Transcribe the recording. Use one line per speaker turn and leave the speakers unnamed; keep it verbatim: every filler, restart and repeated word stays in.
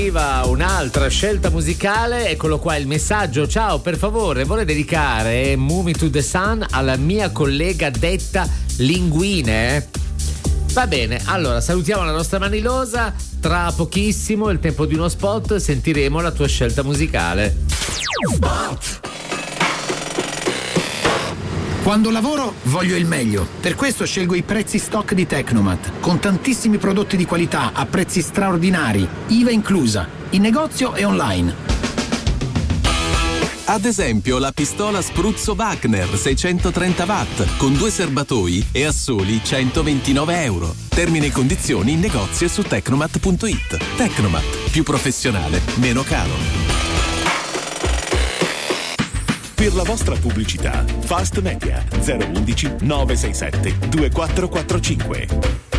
Un'altra scelta musicale, eccolo qua il messaggio. Ciao, per favore vorrei dedicare Move Me to the Sun alla mia collega detta Linguine. Va bene, allora salutiamo la nostra Manilosa. Tra pochissimo, il tempo di uno spot, sentiremo la tua scelta musicale.
Spot. Quando lavoro voglio il meglio, per questo scelgo i prezzi stock di Tecnomat, con tantissimi prodotti di qualità a prezzi straordinari, I V A inclusa, in negozio e online.
Ad esempio la pistola Spruzzo Wagner seicentotrenta watt con due serbatoi e a soli centoventinove euro. Termini e condizioni in negozio e su tecnomat punto it. Tecnomat, più professionale, meno caro.
Per la vostra pubblicità, Fast Media zero uno uno nove sei sette due quattro quattro cinque.